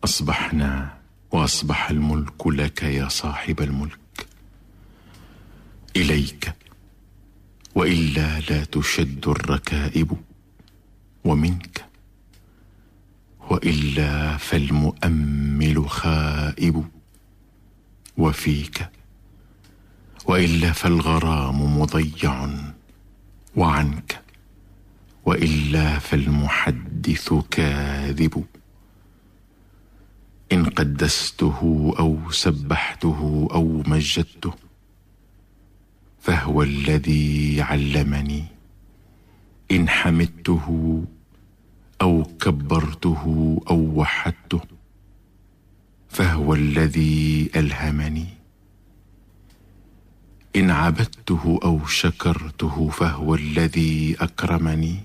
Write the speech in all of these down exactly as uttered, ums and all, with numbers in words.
أصبحنا وأصبح الملك لك يا صاحب الملك، إليك وإلا لا تشد الركائب، ومنك وإلا فالمؤمل خائب، وفيك وإلا فالغرام مضيع، وعنك وإلا فالمحدث كاذب. إن قدسته أو سبحته أو مجدته فهو الذي علمني، إن حمدته أو كبرته أو وحدته فهو الذي ألهمني، إن عبدته أو شكرته فهو الذي أكرمني.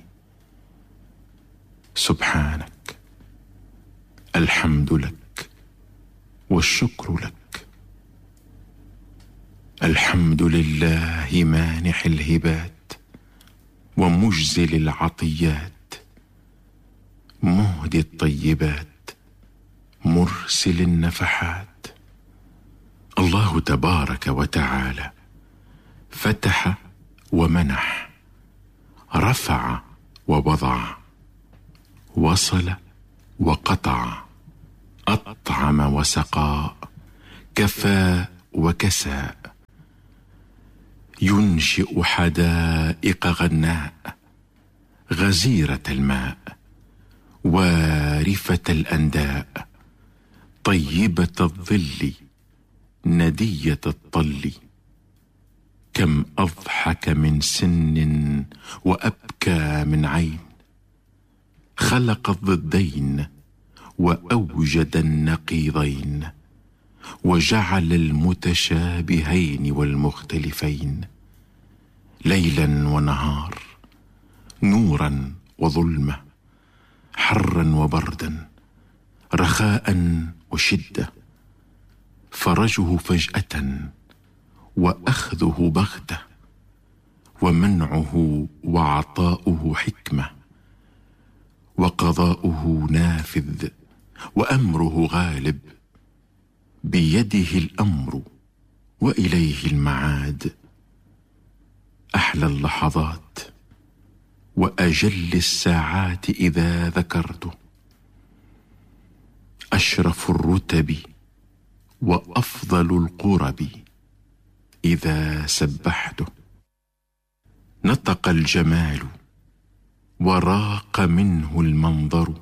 سبحانك، الحمد لك والشكر لك. الحمد لله مانح الهبات ومجزل العطيات، مهدي الطيبات مرسل النفحات. الله تبارك وتعالى فتح ومنح، رفع ووضع، وصل وقطع، أطعم وسقى، كفى وكسى. ينشئ حدائق غناء غزيرة الماء، وارفة الأنداء، طيبة الظل، ندية الطل. كم أضحك من سن وأبكى من عين، خلق الضدين وأوجد النقيضين، وجعل المتشابهين والمختلفين، ليلا ونهار، نورا وظلمة، حرا وبردا، رخاء وشدة، فرجه فجأة وأخذه بغتة، ومنعه وعطاؤه حكمة، وقضاؤه نافذ، وأمره غالب. بيده الأمر وإليه المعاد. أحلى اللحظات وأجل الساعات إذا ذكرته، أشرف الرتب وأفضل القرب إذا سبحته. نطق الجمال وراق منه المنظر،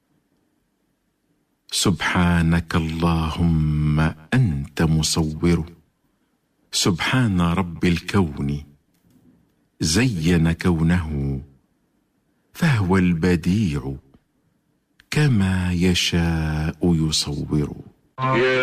سبحانك اللهم أنت مصور. سبحان رب الكون زين كونه، فهو البديع كما يشاء يصور.